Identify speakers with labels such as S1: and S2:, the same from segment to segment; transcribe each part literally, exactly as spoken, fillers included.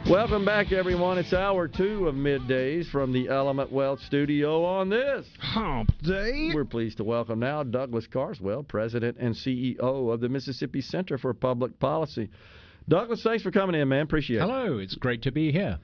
S1: Welcome back, everyone. It's hour two of Middays from the Element Wealth Studio on this
S2: Hump Day.
S1: We're pleased to welcome now Douglas Carswell, President and C E O of the Mississippi Center for Public Policy. Douglas, thanks for coming in, man. Appreciate it.
S2: Hello. It's great to be here.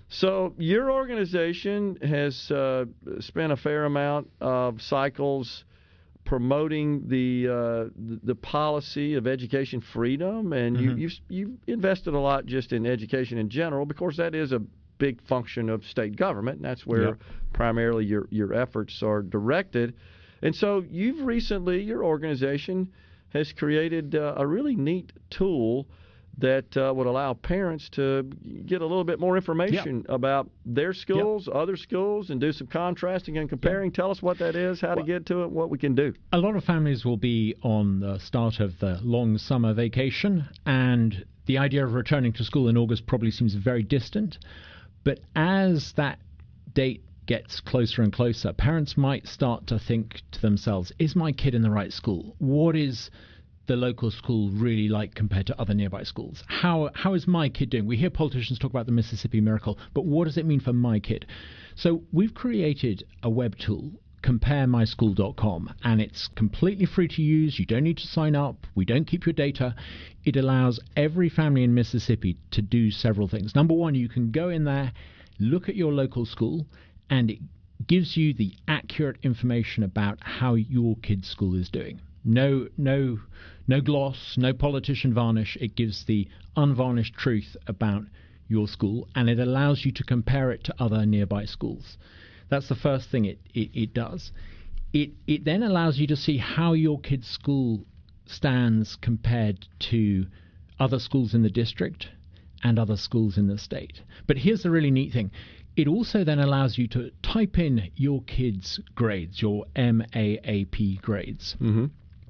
S1: So your organization has uh, spent a fair amount of cycles promoting the uh, the policy of education freedom, and mm-hmm. you, you've, you've invested a lot just in education in general, because that is a big function of state government, and that's where yep. primarily your, your efforts are directed. And so you've recently, your organization has created uh, a really neat tool that uh, would allow parents to get a little bit more information yep. about their schools, yep. other schools, and do some contrasting and comparing. Yep. Tell us what that is, how well, to get to it, what we can do.
S2: A lot of families will be on the start of the long summer vacation, and the idea of returning to school in August probably seems very distant. But as that date gets closer and closer, parents might start to think to themselves, is my kid in the right school? What is the local school really like compared to other nearby schools? How how is my kid doing? We hear politicians talk about the Mississippi Miracle, but what does it mean for my kid? So we've created a web tool, compare my school dot com, and it's completely free to use. You don't need to sign up. We don't keep your data. It allows every family in Mississippi to do several things. Number one, you can go in there, look at your local school, and it gives you the accurate information about how your kid's school is doing. No, no, no gloss, no politician varnish. It gives the unvarnished truth about your school, and it allows you to compare it to other nearby schools. That's the first thing it, it, it does. It it then allows you to see how your kid's school stands compared to other schools in the district and other schools in the state. But here's the really neat thing. It also then allows you to type in your kid's grades, your M A A P grades.
S1: Mm-hmm.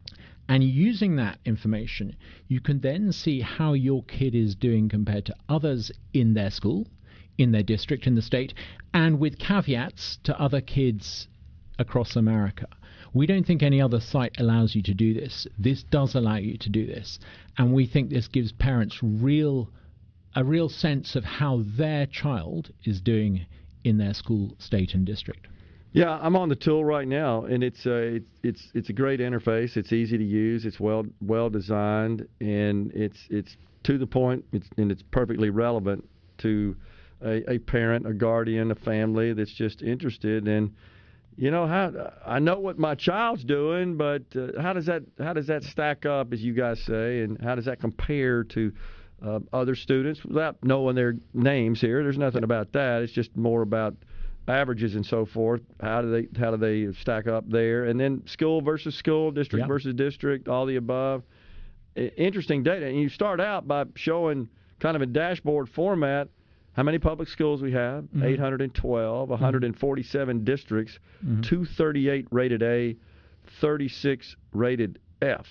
S2: And using that information, you can then see how your kid is doing compared to others in their school, in their district, in the state, and with caveats to other kids across America. We don't think any other site allows you to do this. This does allow you to do this. And we think this gives parents real, a real sense of how their child is doing in their school, state, and district.
S1: Yeah, I'm on the tool right now, and it's a it's it's it's a great interface. It's easy to use. It's well well designed, and it's it's to the point. It's and it's perfectly relevant to a, a parent, a guardian, a family that's just interested in, you know, how I know what my child's doing, but uh, how does that how does that stack up, as you guys say, and how does that compare to uh, other students without knowing their names here? There's nothing about that. It's just more about averages and so forth. How do they how do they stack up there? And then school versus school, district
S2: yep.
S1: versus district, all the above. Interesting data. And you start out by showing kind of a dashboard format how many public schools we have, mm-hmm. eight hundred twelve, one hundred forty-seven mm-hmm. districts, mm-hmm. two hundred thirty-eight rated A, thirty-six rated F.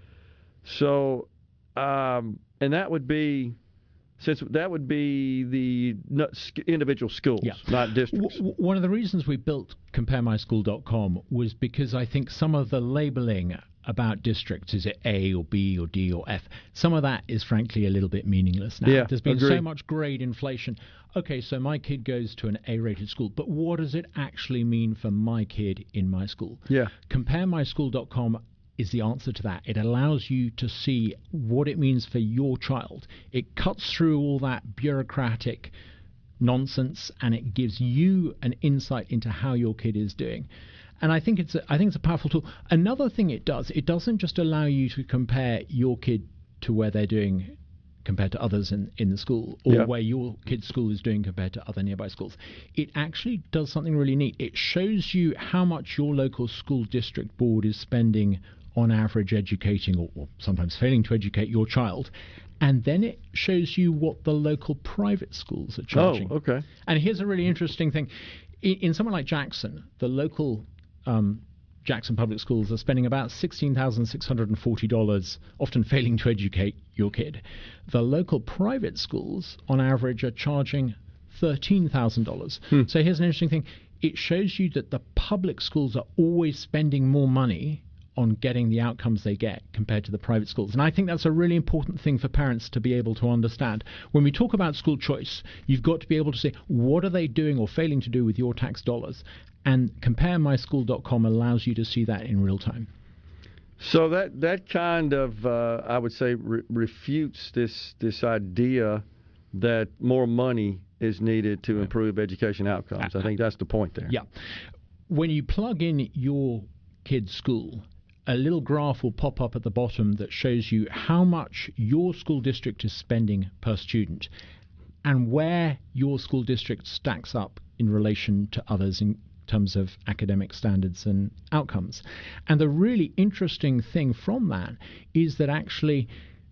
S1: So, um, and that would be Since that would be the individual schools,
S2: yeah.
S1: not districts.
S2: W- one of the reasons we built compare my school dot com was because I think some of the labeling about districts, is it A or B or D or F, some of that is frankly a little bit meaningless now.
S1: Yeah,
S2: There's been
S1: agreed.
S2: so much grade inflation. Okay, so my kid goes to an A-rated school, but what does it actually mean for my kid in my school?
S1: Yeah.
S2: compare my school dot com is the answer to that. It allows you to see what it means for your child. It cuts through all that bureaucratic nonsense, and it gives you an insight into how your kid is doing. And I think it's a, I think it's a powerful tool. Another thing it does, it doesn't just allow you to compare your kid to where they're doing compared to others in, in the school, or
S1: yeah.
S2: where your kid's school is doing compared to other nearby schools. It actually does something really neat. It shows you how much your local school district board is spending on average educating, or, or sometimes failing to educate your child. And then it shows you what the local private schools are charging.
S1: Oh, okay.
S2: And here's a really interesting thing. In, in somewhere like Jackson, the local um, Jackson Public Schools are spending about sixteen thousand six hundred forty dollars, often failing to educate your kid. The local private schools, on average, are charging thirteen thousand dollars.
S1: Hmm.
S2: So here's an interesting thing. It shows you that the public schools are always spending more money on getting the outcomes they get compared to the private schools. And I think that's a really important thing for parents to be able to understand. When we talk about school choice, you've got to be able to say, what are they doing or failing to do with your tax dollars? And compare my school dot com allows you to see that in real time.
S1: So that that kind of, uh, I would say, re- refutes this this idea that more money is needed to improve education outcomes. I think that's the point there.
S2: Yeah. When you plug in your kid's school, a little graph will pop up at the bottom that shows you how much your school district is spending per student and where your school district stacks up in relation to others in terms of academic standards and outcomes. And the really interesting thing from that is that actually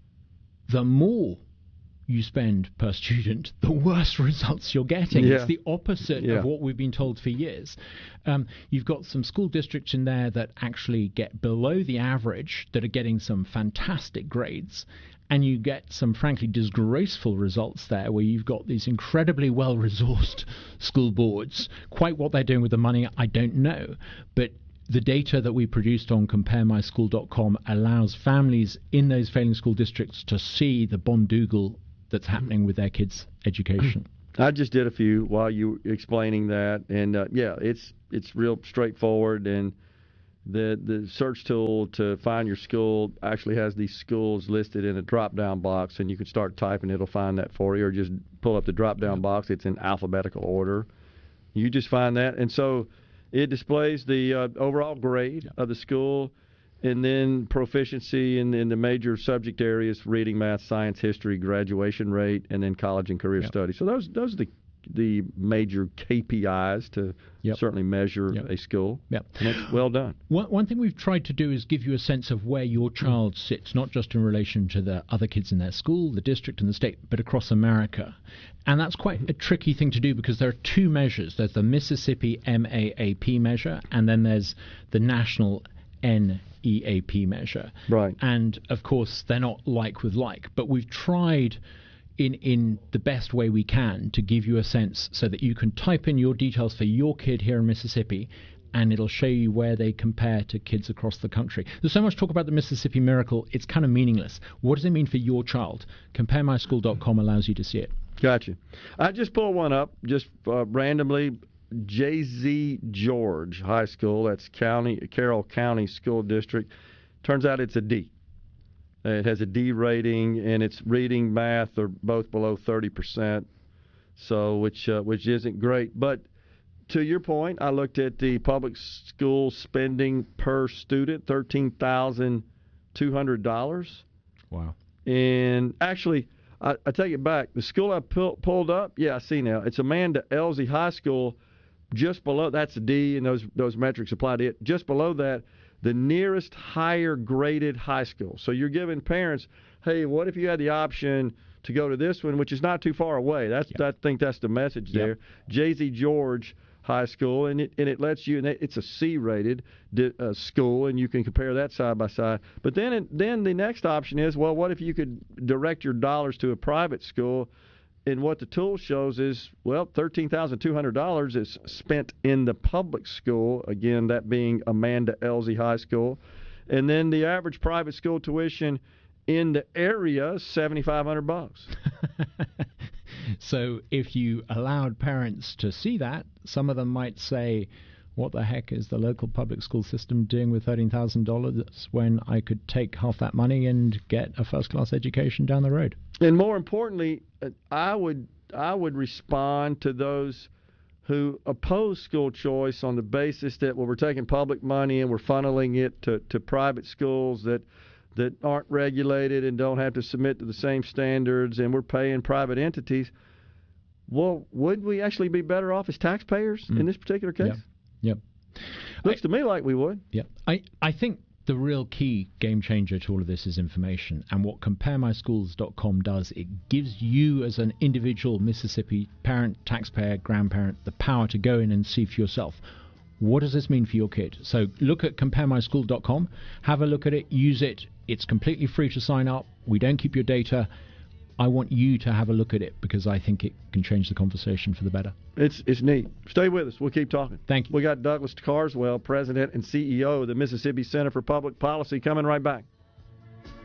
S2: the more you spend per student, the worse results you're getting.
S1: Yeah.
S2: It's the opposite
S1: Yeah.
S2: of what we've been told for years. Um, you've got some school districts in there that actually get below the average, that are getting some fantastic grades, and you get some frankly disgraceful results there where you've got these incredibly well-resourced school boards. Quite what they're doing with the money, I don't know. But the data that we produced on compare my school dot com allows families in those failing school districts to see the bondoogle that's happening with their kids' education.
S1: I just did a few while you were explaining that, and uh, yeah, it's it's real straightforward. And the the search tool to find your school actually has these schools listed in a drop-down box, and you can start typing. It'll find that for you, or just pull up the drop-down box. It's in alphabetical order. You just find that, and so it displays the uh, overall grade of the school, and then proficiency in, in the major subject areas: reading, math, science, history, graduation rate, and then college and career
S2: Yep.
S1: studies. So those those are the the major K P Is to
S2: Yep.
S1: certainly measure
S2: Yep.
S1: a school.
S2: Yep.
S1: And it's well done.
S2: One, one thing we've tried to do is give you a sense of where your child sits, not just in relation to the other kids in their school, the district and the state, but across America. And that's quite a tricky thing to do because there are two measures. There's the Mississippi M A A P measure, and then there's the national N E A P measure.
S1: Right.
S2: And, of course, they're not like with like, but we've tried in in the best way we can to give you a sense so that you can type in your details for your kid here in Mississippi, and it'll show you where they compare to kids across the country. There's so much talk about the Mississippi Miracle, it's kind of meaningless. What does it mean for your child? compare my school dot com allows you to see it.
S1: Gotcha. I just pulled one up just uh, randomly. J Z George High School, that's County Carroll County School District. Turns out it's a D. It has a D rating, and it's reading, math are both below thirty percent, so which uh, which isn't great. But to your point, I looked at the public school spending per student, thirteen thousand two hundred dollars.
S2: Wow.
S1: And actually, I, I take it back. The school I pull, pulled up, yeah, I see now. It's Amanda Elsie High School. Just below, that's a D, and those those metrics apply to it. Just below that, the nearest higher graded high school. So you're giving parents, hey, what if you had the option to go to this one, which is not too far away? That's
S2: Yep.
S1: I think that's the message
S2: Yep.
S1: there. J Z George High School, and it and it lets you, and it's a C-rated uh, school, and you can compare that side by side. But then it, then the next option is, well, what if you could direct your dollars to a private school? And what the tool shows is, well, thirteen thousand two hundred dollars is spent in the public school, again, that being Amanda Elsie High School. And then the average private school tuition in the area is seven thousand five hundred bucks.
S2: So if you allowed parents to see that, some of them might say, what the heck is the local public school system doing with thirteen thousand dollars when I could take half that money and get a first-class education down the road?
S1: And more importantly, I would I would respond to those who oppose school choice on the basis that, well, we're taking public money and we're funneling it to, to private schools that that aren't regulated and don't have to submit to the same standards, and we're paying private entities. Well, would we actually be better off as taxpayers mm. in this particular case?
S2: Yep. yep.
S1: Looks
S2: I,
S1: to me like we would.
S2: Yep. I, I think the real key game changer to all of this is information. And what compare my schools dot com does, it gives you as an individual Mississippi parent, taxpayer, grandparent, the power to go in and see for yourself. What does this mean for your kid? So look at compare my school dot com, have a look at it, use it. It's completely free to sign up. We don't keep your data. I want you to have a look at it because I think it can change the conversation for the better.
S1: It's it's neat. Stay with us. We'll keep talking.
S2: Thank you.
S1: We got Douglas Carswell, President and C E O of the Mississippi Center for Public Policy, coming right back.